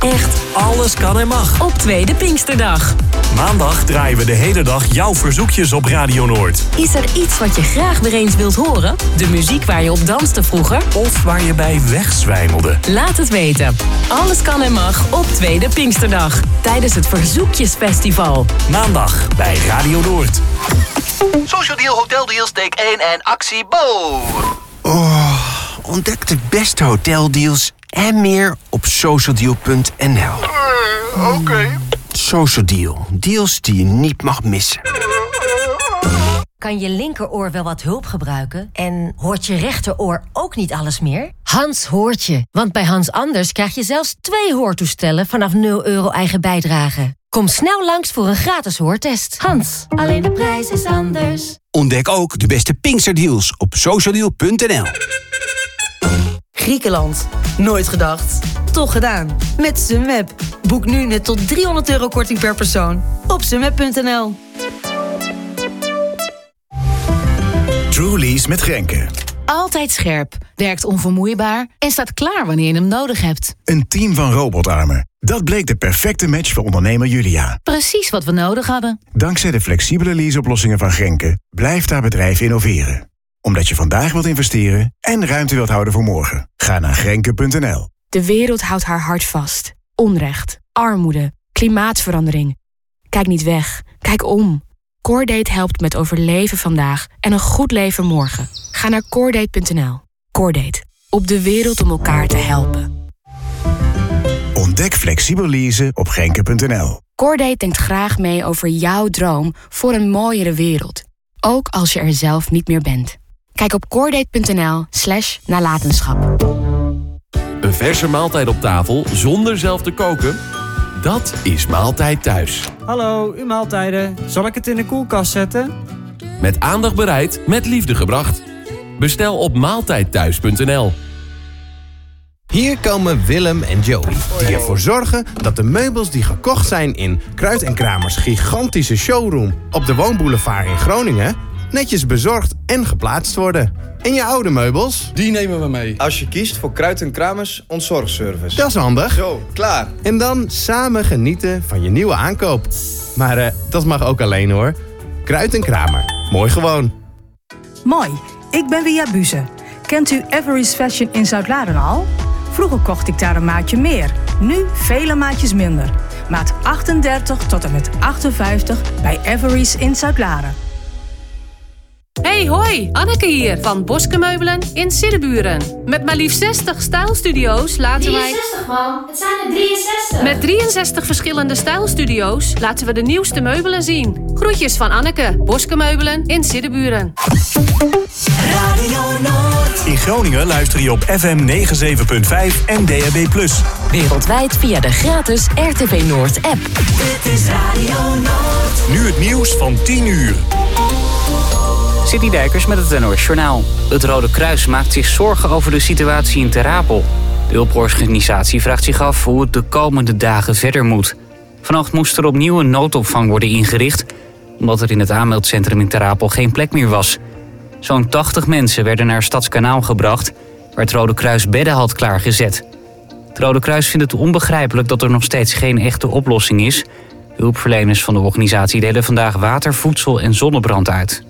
Echt alles kan en mag. Op Tweede Pinksterdag. Maandag draaien we de hele dag jouw verzoekjes op Radio Noord. Is er iets wat je graag weer eens wilt horen? De muziek waar je op danste vroeger? Of waar je bij wegzwijmelde? Laat het weten. Alles kan en mag op Tweede Pinksterdag. Tijdens het Verzoekjesfestival. Maandag bij Radio Noord. Social Deal, Hotel Deals, take 1 en actie Bo. Ontdek de beste hoteldeals en meer op socialdeal.nl. Oké. Social Deal. Deals die je niet mag missen. Kan je linkeroor wel wat hulp gebruiken? En hoort je rechteroor ook niet alles meer? Hans hoort je. Want bij Hans Anders krijg je zelfs 2 hoortoestellen vanaf €0 eigen bijdrage. Kom snel langs voor een gratis hoortest. Hans, alleen de prijs is anders. Ontdek ook de beste Pinksterdeals op socialdeal.nl. Griekenland. Nooit gedacht. Toch gedaan. Met Sunweb. Boek nu net tot €300 korting per persoon. Op sunweb.nl. Truly's met Grenke. Altijd scherp, werkt onvermoeibaar en staat klaar wanneer je hem nodig hebt. Een team van robotarmen. Dat bleek de perfecte match voor ondernemer Julia. Precies wat we nodig hadden. Dankzij de flexibele leaseoplossingen van Grenke blijft haar bedrijf innoveren. Omdat je vandaag wilt investeren en ruimte wilt houden voor morgen. Ga naar Grenke.nl. De wereld houdt haar hart vast. Onrecht, armoede, klimaatverandering. Kijk niet weg, kijk om. Coordate helpt met overleven vandaag en een goed leven morgen. Ga naar coordate.nl. Coordate, op de wereld om elkaar te helpen. Ontdek flexibel leasen op Grenke.nl. Coordate denkt graag mee over jouw droom voor een mooiere wereld. Ook als je er zelf niet meer bent. Kijk op coordate.nl/nalatenschap. Een verse maaltijd op tafel zonder zelf te koken? Dat is Maaltijd Thuis. Hallo, uw maaltijden. Zal ik het in de koelkast zetten? Met aandacht bereid, met liefde gebracht. Bestel op maaltijdthuis.nl. Hier komen Willem en Joey, die ervoor zorgen dat de meubels die gekocht zijn in Kruid en Kramers gigantische showroom op de Woonboulevard in Groningen netjes bezorgd en geplaatst worden. En je oude meubels? Die nemen we mee. Als je kiest voor Kruid en Kramers ontzorgservice. Dat is handig. Zo, klaar. En dan samen genieten van je nieuwe aankoop. Maar dat mag ook alleen hoor. Kruid en Kramer. Mooi gewoon. Mooi. Ik ben Wia Buze. Kent u Every's Fashion in Zuidlaren al? Vroeger kocht ik daar een maatje meer. Nu vele maatjes minder. Maat 38 tot en met 58 bij Every's in Zuidlaren. Hey, hoi! Anneke hier van Boske Meubelen in Siddeburen. Met maar liefst 60 stijlstudio's laten wij... 63, man. Het zijn er 63. Met 63 verschillende stijlstudio's laten we de nieuwste meubelen zien. Groetjes van Anneke, Boske Meubelen in Siddeburen. Radio Noord. In Groningen luister je op FM 97.5 en DAB+. Wereldwijd via de gratis RTV Noord app. Dit is Radio Noord. Nu het nieuws van 10 uur. Sidney Dijkers met het NOS Journaal. Het Rode Kruis maakt zich zorgen over de situatie in Ter Apel. De hulporganisatie vraagt zich af hoe het de komende dagen verder moet. Vannacht moest er opnieuw een noodopvang worden ingericht, omdat er in het aanmeldcentrum in Ter Apel geen plek meer was. Zo'n 80 mensen werden naar Stadskanaal gebracht, waar het Rode Kruis bedden had klaargezet. Het Rode Kruis vindt het onbegrijpelijk dat er nog steeds geen echte oplossing is. De hulpverleners van de organisatie delen vandaag water, voedsel en zonnebrand uit.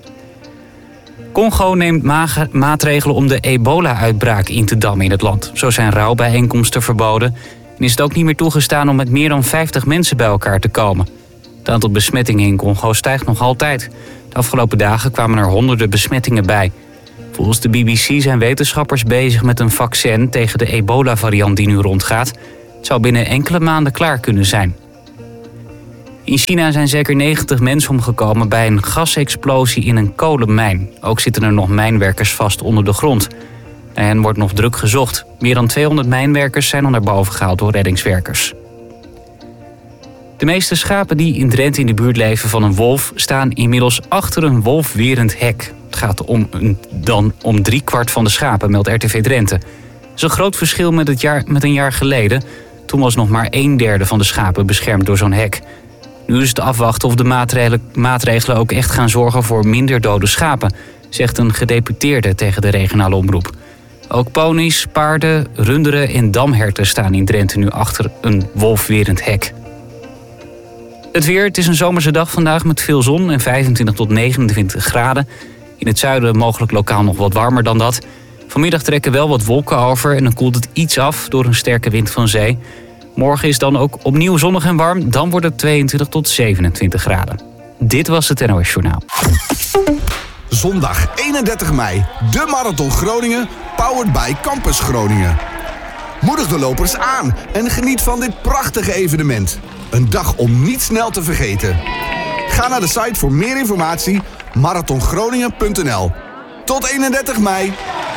Congo neemt maatregelen om de ebola-uitbraak in te dammen in het land. Zo zijn rouwbijeenkomsten verboden en is het ook niet meer toegestaan om met meer dan 50 mensen bij elkaar te komen. Het aantal besmettingen in Congo stijgt nog altijd. De afgelopen dagen kwamen er honderden besmettingen bij. Volgens de BBC zijn wetenschappers bezig met een vaccin tegen de ebola-variant die nu rondgaat. Het zou binnen enkele maanden klaar kunnen zijn. In China zijn zeker 90 mensen omgekomen bij een gasexplosie in een kolenmijn. Ook zitten er nog mijnwerkers vast onder de grond. Naar hen wordt nog druk gezocht. Meer dan 200 mijnwerkers zijn al naar boven gehaald door reddingswerkers. De meeste schapen die in Drenthe in de buurt leven van een wolf staan inmiddels achter een wolfwerend hek. Het gaat dan om 3/4 van de schapen, meldt RTV Drenthe. Dat is een groot verschil met een jaar geleden. Toen was nog maar 1/3 van de schapen beschermd door zo'n hek. Nu is het afwachten of de maatregelen ook echt gaan zorgen voor minder dode schapen, zegt een gedeputeerde tegen de regionale omroep. Ook ponies, paarden, runderen en damherten staan in Drenthe nu achter een wolfwerend hek. Het weer, het is een zomerse dag vandaag met veel zon en 25 tot 29 graden. In het zuiden mogelijk lokaal nog wat warmer dan dat. Vanmiddag trekken wel wat wolken over en dan koelt het iets af door een sterke wind van zee. Morgen is dan ook opnieuw zonnig en warm, dan wordt het 22 tot 27 graden. Dit was het NOS Journaal. Zondag 31 mei, de Marathon Groningen, powered by Campus Groningen. Moedig de lopers aan en geniet van dit prachtige evenement. Een dag om niet snel te vergeten. Ga naar de site voor meer informatie, marathongroningen.nl. Tot 31 mei.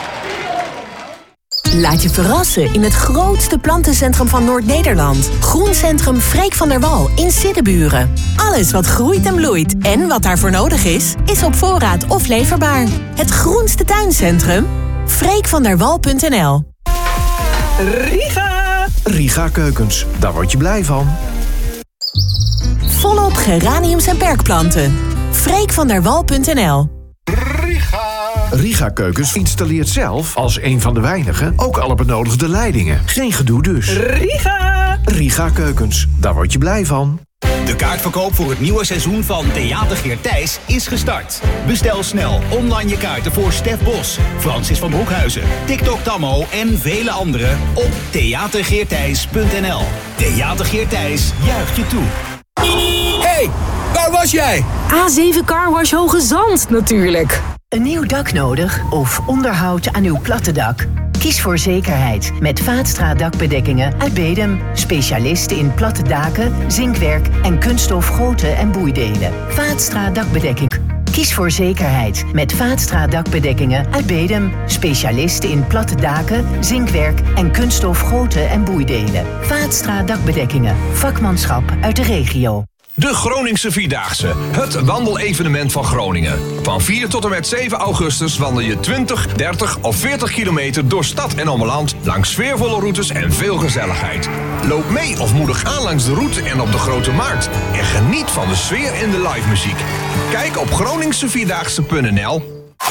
Laat je verrassen in het grootste plantencentrum van Noord-Nederland. Groencentrum Freek van der Wal in Siddeburen. Alles wat groeit en bloeit en wat daarvoor nodig is op voorraad of leverbaar. Het groenste tuincentrum? freekvanderwal.nl. Riga Keukens, daar word je blij van. Volop geraniums en perkplanten. freekvanderwal.nl. Riga Keukens installeert zelf, als een van de weinigen, ook alle benodigde leidingen. Geen gedoe dus. Riga Keukens, daar word je blij van. De kaartverkoop voor het nieuwe seizoen van Theater Geert Thijs is gestart. Bestel snel online je kaarten voor Stef Bos, Francis van Broekhuizen, TikTok Tammo en vele anderen op theatergeerthijs.nl. Theater Geert Thijs juicht je toe. Hey, waar was jij? A7 Carwash Hoge Zand natuurlijk. Een nieuw dak nodig of onderhoud aan uw platte dak? Kies voor zekerheid met Vaatstra dakbedekkingen uit Bedum. Specialisten in platte daken, zinkwerk en kunststof goten en boeidelen. Vaatstra dakbedekking. Kies voor zekerheid met Vaatstra dakbedekkingen uit Bedum. Specialisten in platte daken, zinkwerk en kunststof goten en boeidelen. Vaatstra dakbedekkingen. Vakmanschap uit de regio. De Groningse Vierdaagse, het wandelevenement van Groningen. Van 4 tot en met 7 augustus wandel je 20, 30 of 40 kilometer door stad en omland langs sfeervolle routes en veel gezelligheid. Loop mee of moedig aan langs de route en op de Grote Markt. En geniet van de sfeer en de live muziek. Kijk op groningsevierdaagse.nl.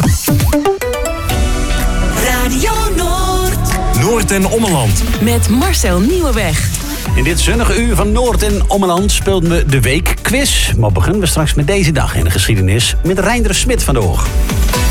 Radio Noord. Noord- en Ommeland. Met Marcel Nieuweweg. In dit zonnige uur van Noord- en Ommeland speelden we de Week Quiz. Maar beginnen we straks met deze dag in de geschiedenis met Reinder Smit van de Hoog.